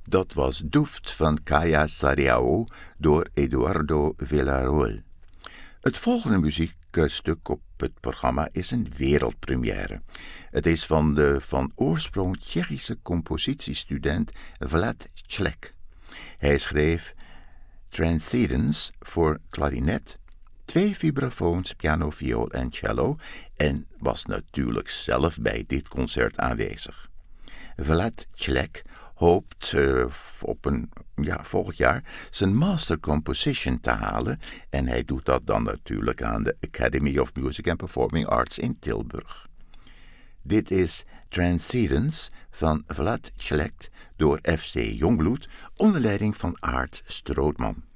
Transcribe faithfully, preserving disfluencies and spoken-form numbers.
Dat was Duft van Kaya Sarriao door Eduardo Villarroel. Het volgende muziekstuk op het programma is een wereldpremière. Het is van de van oorsprong Tsjechische compositiestudent Vlad Chlek. Hij schreef Transcendence voor klarinet, twee vibrafoons, piano, viool en cello en was natuurlijk zelf bij dit concert aanwezig. Vlad Chlek hoopt uh, op een, ja, volgend jaar zijn Master Composition te halen en hij doet dat dan natuurlijk aan de Academy of Music and Performing Arts in Tilburg. Dit is Transcendence van Vlad Chlek door F C Jongbloed onder leiding van Aart Strootman.